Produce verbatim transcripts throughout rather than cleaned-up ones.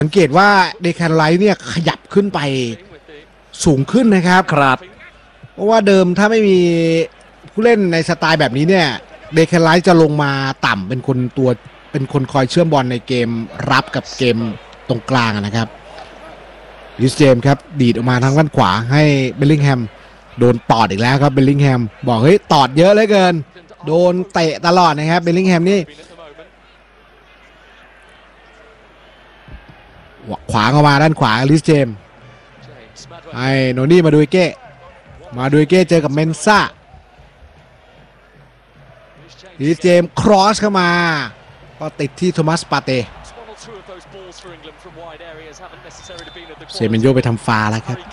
สังเกตว่าเดแคนไลท์เนี่ยขยับขึ้นไปสูงขึ้นนะครับครับเพราะว่าเดิมถ้าไม่มีผู้เล่นในสไตล์แบบนี้เนี่ยเดแคนไลท์จะลงมาต่ำเป็นคนตัวเป็นคนคอยเชื่อมบอลในเกมรับกับเกมตรงกลางนะครับลิสเจมส์ครับดีดออกมาทางด้านขวาให้เบลลิงแฮมโดนตอดอีกแล้วครับเบลลิงแฮมบอกเฮ้ยตอดเยอะเหลือเกินโดนเตะตลอดนะครับเบลลิงแฮมนี่ขวาเข้ามาด้านขวาลิสเจมส์ไอ้โนนี่มาดูเก้มาดูเก้เจอกับเมนซ่าลิสเจมส์ครอสเข้ามาก็ติดที่โทมัสปาเต้เซเมนโยไปทำฟาแล้วครับ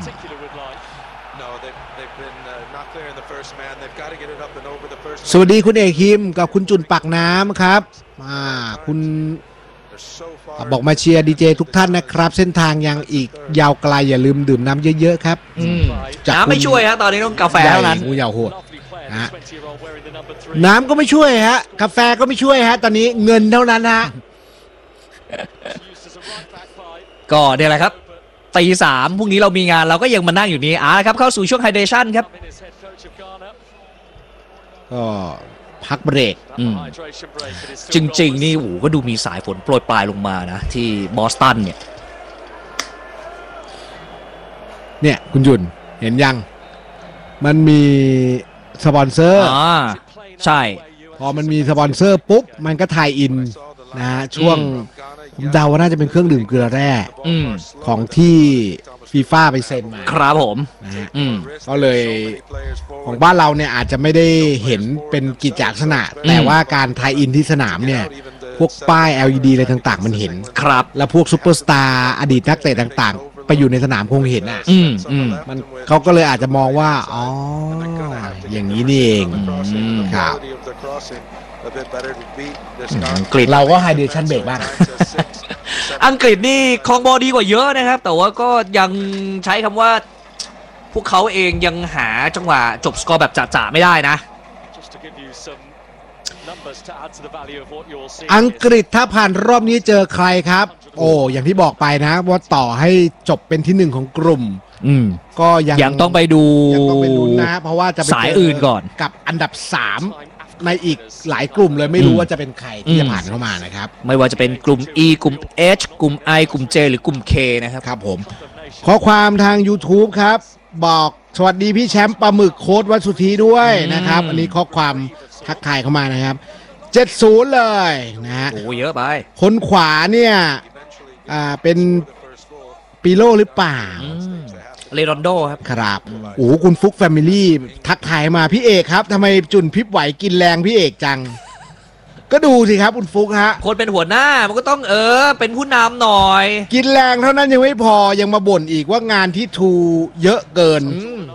สวัสดีคุณเอกฮิมกับคุณจุนปักน้ำครับมาคุณบอกมาเชียร์ดีเจทุกท่านนะครับเส้นทางยังอีกยาวไกลอย่าลืมดื่มน้ำเยอะๆครับน้ำไม่ช่วยฮะตอนนี้ต้องกาแฟเท่านั้นงูยาวโหดนะน้ำก็ไม่ช่วยฮะกาแฟก็ไม่ช่วยฮะตอนนี้เงินเท่านั้นฮะก็เนี่ยแหละครับตีสามพรุ่งนี้เรามีงานเราก็ยังมานั่งอยู่นี่อ่ะครับเข้าสู่ช่วงไฮเดชั่นครับก็พักเบรกจริงๆนี่โอ้ก็ดูมีสายฝนโปรยปลายลงมานะที่บอสตันเนี่ยเนี่ยคุณยุนเห็นยังมันมีสปอนเซอร์อ่าใช่พอมันมีสปอนเซอร์ปุ๊บมันก็ทายอินนะช่วงผมเดาว่าน่าจะเป็นเครื่องดื่มเกลือแร่ของที่ฟีฟ่าไปเซ็นมาครับผมนะฮะก็เลยของบ้านเราเนี่ยอาจจะไม่ได้เห็นเป็นกิจลักษณะแต่ว่าการทายอินที่สนามเนี่ยพวกป้าย แอล อี ดี อะไรต่างๆมันเห็นครับแล้วพวกซุปเปอร์สตาร์อดีตนักเตะต่างๆไปอยู่ในสนามคงเห็นอ่ะมันเขาก็เลยอาจจะมองว่าอ๋ออย่างนี้นี่เองครับอังกฤษเราก็ไฮเดชั่นเบรกบ้างอังกฤษนี่คลองบอลดีกว่าเยอะนะครับแต่ว่าก็ยังใช้คำว่าพวกเขาเองยังหาจังหวะจบสกอร์แบบจ่าๆไม่ได้นะอังกฤษถ้าผ่านรอบนี้เจอใครครับโอ้อย่างที่บอกไปนะว่าต่อให้จบเป็นที่หนึ่งของกลุ่มก็ยังยังต้องไปดูยังต้องไปลุ้นนะเพราะว่าจะสายอื่นก่อนกับอันดับสามในอีกหลายกลุ่มเลยไม่รู้ว่าจะเป็นใครที่จะผ่านเข้ามานะครับไม่ว่าจะเป็นกลุ่ม E กลุ่ม H กลุ่ม I กลุ่ม J หรือกลุ่ม K นะครับครับผมข้อความทาง YouTube ครับบอกสวัสดีพี่แชมป์ปลาหมึกโค้ดวัดสุธีด้วยนะครับอันนี้ข้อความทักทายเข้ามานะครับเจ็ดศูนย์เลยนะฮะโอ้เยอะไปคนขวาเนี่ยอ่าเป็นปิโลหรือเปล่าเลรอนโดครับครับโอ้คุณฟุกแฟมิลี่ทักทายมาพี่เอกครับทำไมจุนพิบไหวกินแรงพี่เอกจังก็ดูสิครับคุณฟุกฮะคนเป็นหัวหน้ามันก็ต้องเออเป็นผู้นำหน่อยกินแรงเท่านั้นยังไม่พอยังมาบ่นอีกว่างานที่ทูเยอะเกิน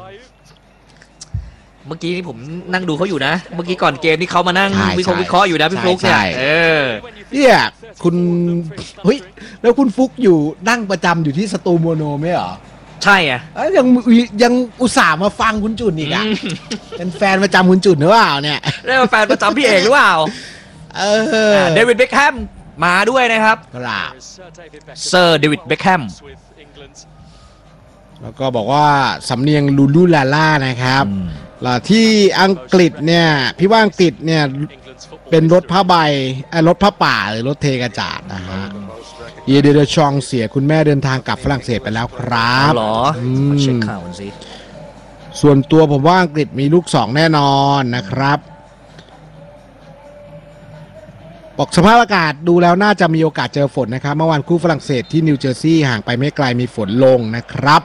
เมื่อกี้นี่ผมนั่งดูเขาอยู่นะเมื่อกี้ก่อนเกมนี่เขามานั่งวิเคราะห์วิเคราะห์อยู่นะพี่ฟลุ๊กเนี่ยเออเนี่ยคุณเฮ้ยแล้วคุณฟลุ๊กอยู่นั่งประจำอยู่ที่สตูโมโนไหมเหรอใช่อ่ะยังยังอุตส่าห์มาฟังคุณจุนอีกอ่ะเป็นแฟนประจำคุณจุนหรือเปล่าเนี่ยได้มาแฟนประจำพี่เอกหรือเปล่าเออเดวิดเบ็คแฮมมาด้วยนะครับครับเซอร์เดวิดเบ็คแฮมแล้วก็บอกว่าสำเนียงลูลูลาล่านะครับที่อังกฤษเนี่ยพี่ว่าอังกฤษเนี่ยเป็นรถผ้าใบรถผ้าป่าหรือรถเทกระจาดนะฮะเยเดเดชองเสียคุณแม่เดินทางกลับฝรั่งเศสไปแล้วครับหรอเช็คข่าวสิส่วนตัวผมว่าอังกฤษมีลูกสองแน่นอนนะครับบอกสภาพอากาศดูแล้วน่าจะมีโอกาสเจอฝนนะครับเมื่อวานคู่ฝรั่งเศสที่นิวเจอร์ซีย์ห่างไปไม่ไกลมีฝนลงนะครับ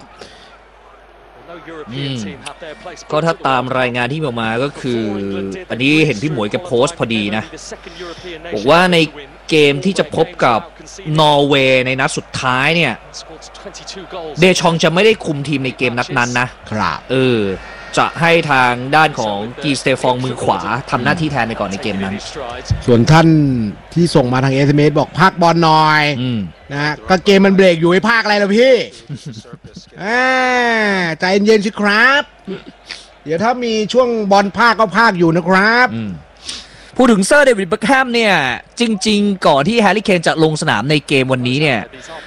ก็ถ้าตามรายงานที่ออกมาก็คืออันนี้เห็นพี่หมวยแกโพสต์พอดีนะบอกว่าในเกมที่จะพบกับนอร์เวย์ในนัดสุดท้ายเนี่ยเดชองจะไม่ได้คุมทีมในเกมนัดนั้นนะครับเออจะให้ทางด้านของกีสเตฟองมือขวาทำหน้าที่แทนในก่อนในเกมนั้นส่วนท่านที่ส่งมาทาง เอส เอ็ม เอส บอกภาคบอลหน่อยนะก็เกมมันเบรกอยู่ให้ภาคอะไรล่ะพี่ใจเย็นๆสิครับเดี๋ยวถ้ามีช่วงบอลภาคก็ภาคอยู่นะครับพูดถึงเซอร์เดวิดเบ็คแฮมเนี่ยจริงๆก่อนที่แฮร์รี่เคนจะลงสนามในเกมวันนี้เนี่ย